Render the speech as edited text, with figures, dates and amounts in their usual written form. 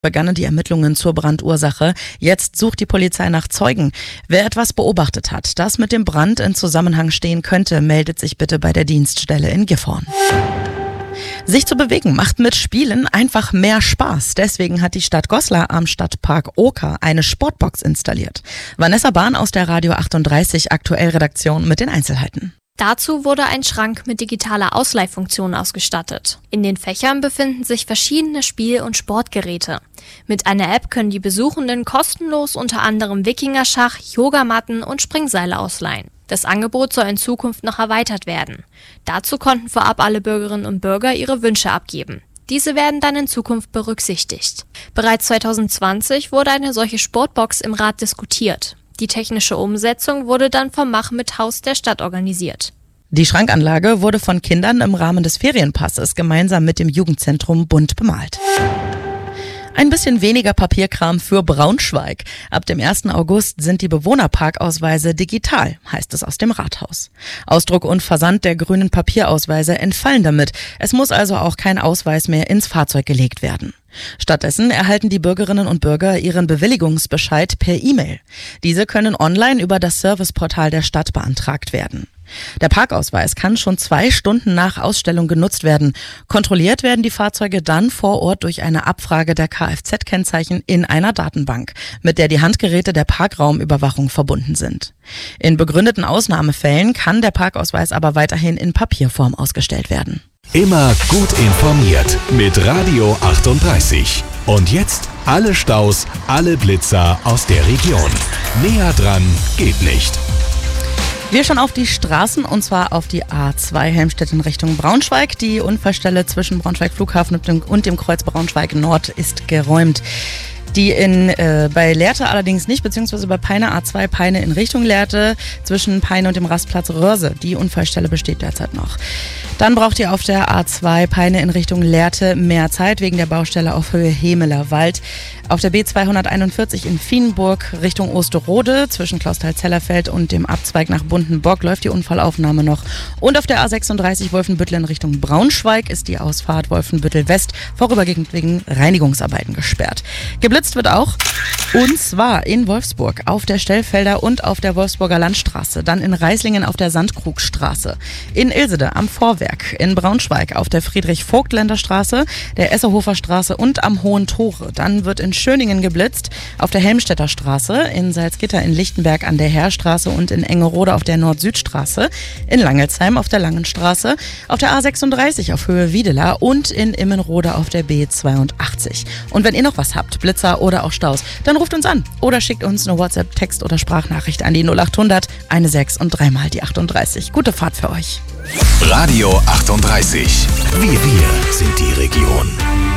Begannen die Ermittlungen zur Brandursache. Jetzt sucht die Polizei nach Zeugen. Wer etwas beobachtet hat, das mit dem Brand in Zusammenhang stehen könnte, meldet sich bitte bei der Dienststelle in Gifhorn. Sich zu bewegen macht mit Spielen einfach mehr Spaß. Deswegen hat die Stadt Goslar am Stadtpark Oker eine Sportbox installiert. Vanessa Bahn aus der Radio 38 Aktuell-Redaktion mit den Einzelheiten. Dazu wurde ein Schrank mit digitaler Ausleihfunktion ausgestattet. In den Fächern befinden sich verschiedene Spiel- und Sportgeräte. Mit einer App können die Besuchenden kostenlos unter anderem Wikingerschach, Yogamatten und Springseile ausleihen. Das Angebot soll in Zukunft noch erweitert werden. Dazu konnten vorab alle Bürgerinnen und Bürger ihre Wünsche abgeben. Diese werden dann in Zukunft berücksichtigt. Bereits 2020 wurde eine solche Sportbox im Rat diskutiert. Die technische Umsetzung wurde dann vom Mach-mit-Haus der Stadt organisiert. Die Schrankanlage wurde von Kindern im Rahmen des Ferienpasses gemeinsam mit dem Jugendzentrum bunt bemalt. Ein bisschen weniger Papierkram für Braunschweig. Ab dem 1. August sind die Bewohnerparkausweise digital, heißt es aus dem Rathaus. Ausdruck und Versand der grünen Papierausweise entfallen damit. Es muss also auch kein Ausweis mehr ins Fahrzeug gelegt werden. Stattdessen erhalten die Bürgerinnen und Bürger ihren Bewilligungsbescheid per E-Mail. Diese können online über das Serviceportal der Stadt beantragt werden. Der Parkausweis kann schon 2 Stunden nach Ausstellung genutzt werden. Kontrolliert werden die Fahrzeuge dann vor Ort durch eine Abfrage der Kfz-Kennzeichen in einer Datenbank, mit der die Handgeräte der Parkraumüberwachung verbunden sind. In begründeten Ausnahmefällen kann der Parkausweis aber weiterhin in Papierform ausgestellt werden. Immer gut informiert mit Radio 38. Und jetzt alle Staus, alle Blitzer aus der Region. Näher dran geht nicht. Wir schauen auf die Straßen, und zwar auf die A2 Helmstedt in Richtung Braunschweig. Die Unfallstelle zwischen Braunschweig Flughafen und dem Kreuz Braunschweig Nord ist geräumt. Die bei Lehrte allerdings nicht, beziehungsweise bei Peine A2 Peine in Richtung Lehrte zwischen Peine und dem Rastplatz Röhrse. Die Unfallstelle besteht derzeit noch. Dann braucht ihr auf der A2 Peine in Richtung Lehrte mehr Zeit wegen der Baustelle auf Höhe Hemeler Wald. Auf der B241 in Vienburg Richtung Osterode zwischen Klausthal-Zellerfeld und dem Abzweig nach Bundenbock läuft die Unfallaufnahme noch. Und auf der A36 Wolfenbüttel in Richtung Braunschweig ist die Ausfahrt Wolfenbüttel West vorübergehend wegen Reinigungsarbeiten gesperrt. Geblitzt wird auch, und zwar in Wolfsburg auf der Stellfelder und auf der Wolfsburger Landstraße, dann in Reislingen auf der Sandkrugstraße, in Ilsede am Vorwerk, in Braunschweig auf der Friedrich-Voigtländer-Straße, der Essehofer Straße und am Hohen Tore. Dann wird in Schöningen geblitzt auf der Helmstedter Straße, in Salzgitter in Lichtenberg an der Heerstraße und in Engerode auf der Nord-Süd-Straße, in Langelsheim auf der Langenstraße, auf der A36 auf Höhe Wiedela und in Immenrode auf der B82. Und wenn ihr noch was habt, Blitzer oder auch Staus, dann ruft uns an oder schickt uns eine WhatsApp, Text oder Sprachnachricht an die 0800 16 und 3 mal die 38. Gute Fahrt für euch. Radio 38. Wir sind die Region.